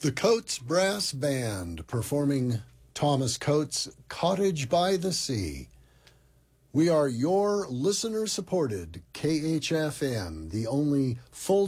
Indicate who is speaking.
Speaker 1: The Coates Brass Band performing Thomas Coates' Cottage by the Sea. We are your listener-supported KHFM, the only full